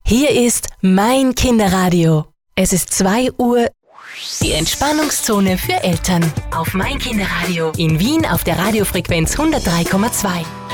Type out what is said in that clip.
Hier ist mein Kinderradio. Es ist 2 Uhr. Die Entspannungszone für Eltern. Auf mein Kinderradio. In Wien auf der Radiofrequenz 103,2.